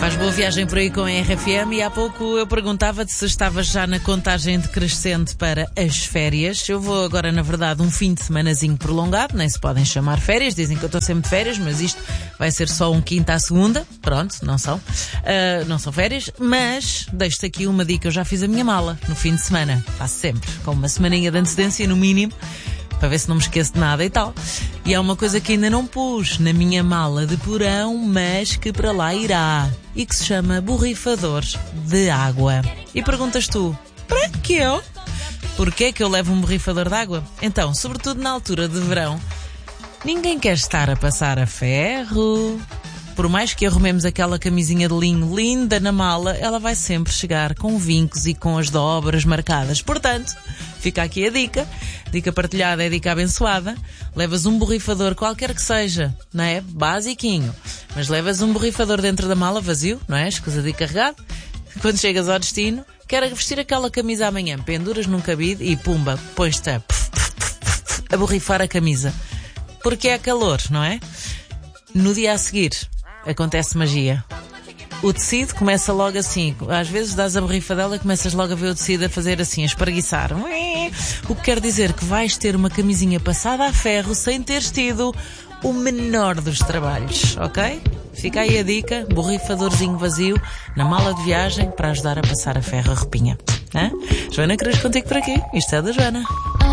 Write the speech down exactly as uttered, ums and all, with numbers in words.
Faz boa viagem por aí com a R F M e há pouco eu perguntava-te se estavas já na contagem decrescente para as férias. Eu vou agora, na verdade, um fim de semanazinho prolongado, nem se podem chamar férias, dizem que eu estou sempre de férias, mas isto vai ser só um quinta à segunda, pronto, não são, uh, não são férias, mas deixo-te aqui uma dica, eu já fiz a minha mala no fim de semana, faço sempre, com uma semaninha de antecedência no mínimo, para ver se não me esqueço de nada e tal. E há uma coisa que ainda não pus na minha mala de porão, mas que para lá irá, e que se chama borrifador de água. E perguntas tu, para quê? Porquê que eu levo um borrifador de água? Então, sobretudo na altura de verão, ninguém quer estar a passar a ferro. Por mais que arrumemos aquela camisinha de linho linda na mala, ela vai sempre chegar com vincos e com as dobras marcadas. Portanto, fica aqui a dica. Dica partilhada é dica abençoada. Levas um borrifador, qualquer que seja, não é? Basiquinho. Mas levas um borrifador dentro da mala, vazio, não é? Escusa de carregado. Quando chegas ao destino, quero vestir aquela camisa amanhã. Penduras num cabide e pumba, pões-te a, a borrifar a camisa. Porque é calor, não é? No dia a seguir, acontece magia. O tecido começa logo assim. Às vezes dás a borrifadela e começas logo a ver o tecido a fazer assim, a espreguiçar. O que quer dizer que vais ter uma camisinha passada a ferro sem teres tido o menor dos trabalhos, ok? Fica aí a dica, borrifadorzinho vazio na mala de viagem para ajudar a passar a ferro a roupinha. Hã? Joana Cruz, contigo por aqui. Isto é da Joana.